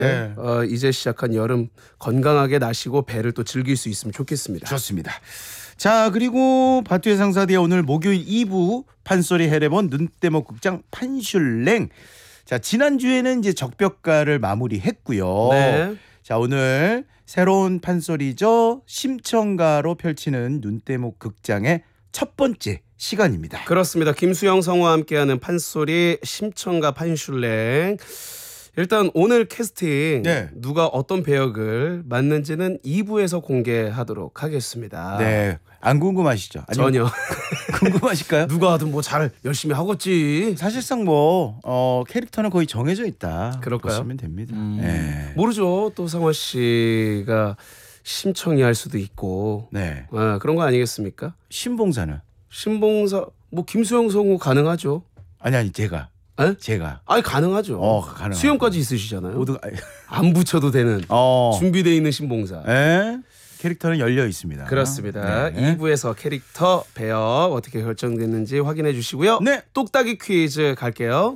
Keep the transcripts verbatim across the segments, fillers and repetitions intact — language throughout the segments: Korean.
네. 어, 이제 시작한 여름 건강하게 나시고 배를 또 즐길 수 있으면 좋겠습니다. 좋습니다. 자, 그리고 바투의 상사디에 오늘 목요일 이 부 판소리 해례본 눈대목 극장 판슐랭. 자, 지난주에는 이제 적벽가를 마무리했고요. 네. 자, 오늘 새로운 판소리죠. 심청가로 펼치는 눈대목 극장의 첫 번째 시간입니다. 그렇습니다. 김수영 성우와 함께하는 판소리 심청가 판슐랭. 일단 오늘 캐스팅 네. 누가 어떤 배역을 맡는지는 이 부에서 공개하도록 하겠습니다. 네, 안 궁금하시죠? 아니면 전혀. 궁금하실까요? 누가 하든 뭐 잘 열심히 하겠지. 사실상 뭐 어, 캐릭터는 거의 정해져 있다. 그럴까요? 보시면 됩니다. 음, 네. 모르죠. 또 상화 씨가 심청이 할 수도 있고. 네. 아, 그런 거 아니겠습니까? 신봉사는 신봉사 뭐 김수영 성우 가능하죠. 아니 아니 제가 에? 제가 아니 가능하죠. 어, 가능하죠. 수염까지 있으시잖아요. 모두 안 붙여도 되는 어. 준비되어 있는 신봉사. 예? 캐릭터는 열려 있습니다. 그렇습니다. 네. 이 부에서 캐릭터 배역 어떻게 결정됐는지 확인해 주시고요. 네. 똑딱이 퀴즈 갈게요.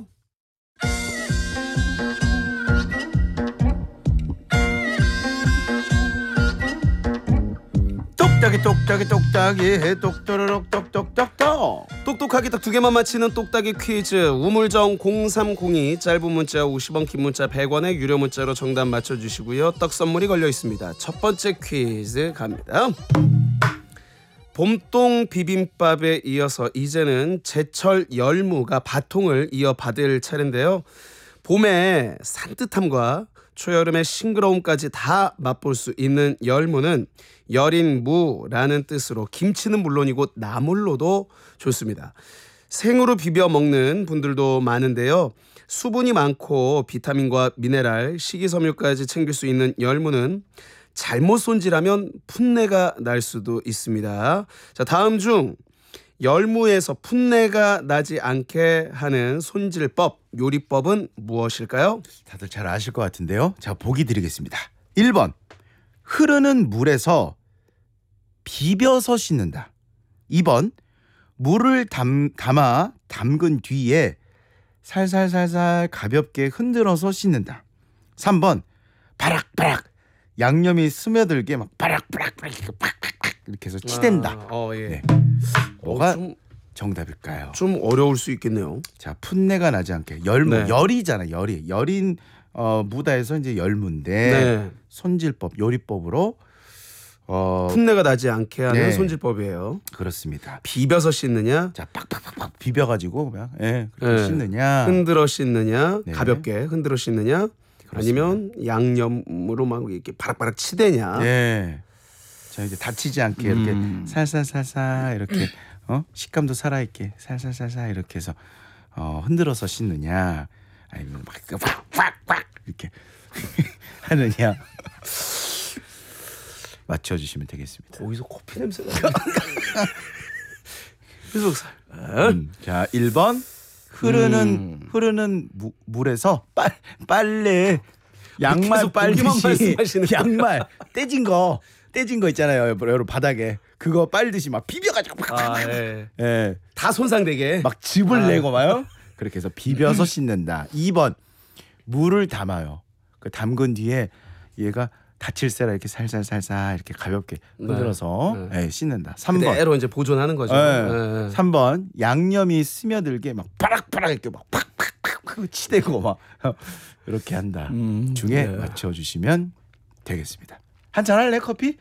똑딱이 똑딱이 똑딱이 똑또르륵 똑똑똑똑. 똑똑하게 딱 두 개만 맞히는 똑딱이 퀴즈. 우물정 공삼공이 짧은 문자 오십 원, 긴 문자 백 원에 유료 문자로 정답 맞춰주시고요. 떡 선물이 걸려 있습니다. 첫 번째 퀴즈 갑니다. 봄동 비빔밥에 이어서 이제는 제철 열무가 바통을 이어받을 차례인데요. 봄의 산뜻함과 초여름의 싱그러움까지 다 맛볼 수 있는 열무는 여린 무라는 뜻으로 김치는 물론이고 나물로도 좋습니다. 생으로 비벼 먹는 분들도 많은데요. 수분이 많고 비타민과 미네랄, 식이섬유까지 챙길 수 있는 열무는 잘못 손질하면 풋내가 날 수도 있습니다. 자, 다음 중 열무에서 풋내가 나지 않게 하는 손질법, 요리법은 무엇일까요? 다들 잘 아실 것 같은데요. 자, 보기 드리겠습니다. 일 번 흐르는 물에서 비벼서 씻는다. 이 번 물을 담, 담아 담근 뒤에 살살살살 가볍게 흔들어서 씻는다. 삼 번 바락바락 양념이 스며들게 막 바락바락바락 이렇게 팍팍팍 이렇게 해서 치댄다. 아, 어, 예. 네. 어, 뭐가 좀, 정답일까요? 좀 어려울 수 있겠네요. 자, 풋내가 나지 않게 열무 네. 열이잖아. 열이 열인 어, 무다에서 이제 열무인데 네. 손질법 요리법으로 어 풋내가 나지 않게 하는 네. 손질법이에요. 그렇습니다. 비벼서 씻느냐, 자, 팍팍팍팍 비벼가지고 그냥 예 그렇게 네. 씻느냐. 흔들어 씻느냐, 네. 가볍게 흔들어 씻느냐, 그렇습니다. 아니면 양념으로 막 이렇게 바락바락 치대냐. 예. 자, 이제 다치지 않게 음. 이렇게 살살살살 이렇게 어 식감도 살아있게 살살살살 이렇게 해서 어 흔들어서 씻느냐, 아니면 막팍팍팍 이렇게 하느냐. 맞춰주시면 되겠습니다. 거기서 커피 냄새가 나. 그래서 음, 자, 일 번 흐르는 음. 흐르는 무, 물에서 빨 빨래 양말 계속 보기만 빨듯이 말씀하시는 양말 떼진 거 떼진 거 있잖아요, 여러분 바닥에 그거 빨듯이 막 비벼가지고 막, 아, 예. 예, 다 손상되게. 막 즙을 아. 내고 마요. 그렇게 해서 비벼서 씻는다. 이 번 물을 담아요. 그 담근 뒤에 얘가 다칠세라 이렇게 살살살살 이렇게 가볍게 흔들어서 네. 예, 씻는다. 삼 번 그대로 이제 보존하는 거죠. 네. 예. 삼 번 양념이 스며들게 막 바락바락 이렇게 막 팍팍팍 치대고 막 이렇게 한다. 음, 중에 네. 맞춰주시면 되겠습니다. 한잔 할래 커피?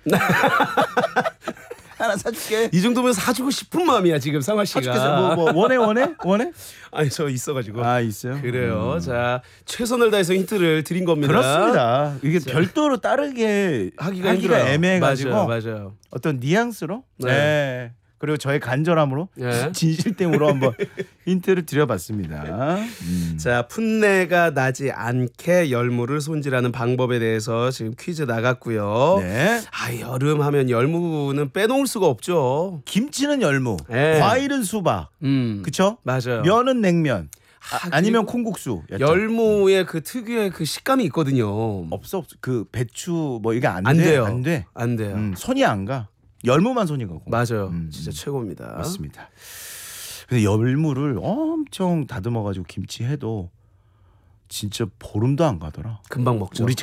하나 사줄게. 이 정도면 사주고 싶은 마음이야 지금 상화 씨가. 사줄게. 뭐, 뭐 원해 원해 원해? 아니 저 있어가지고. 아 있어요. 그래요. 음. 자, 최선을 다해서 힌트를 드린 겁니다. 그렇습니다. 이게 자. 별도로 다르게 하기가, 하기가 힘들어요. 애매해가지고 맞아요, 맞아요. 어떤 뉘앙스로 네. 네. 그리고 저의 간절함으로 예. 진실됨으로 한번 힌트를 드려봤습니다. 음. 자, 풋내가 나지 않게 열무를 손질하는 방법에 대해서 지금 퀴즈 나갔고요. 네. 아, 여름 하면 열무는 빼놓을 수가 없죠. 김치는 열무, 네. 과일은 수박, 음, 그쵸? 맞아요. 면은 냉면, 아, 아, 니면 그리고 콩국수. 열무의 그 특유의 그 식감이 있거든요. 없어 없어. 그 배추 뭐 이게 안, 안 돼. 돼요. 안 돼. 안 돼요. 음, 손이 안 가. 열무만 손이 가고. 맞아요. 음, 진짜 음. 최고입니다. 맞습니다. 근데 열무를 엄청 다듬어 가지고 김치 해도 진짜 보름도 안 가더라. 금방 먹죠. 우리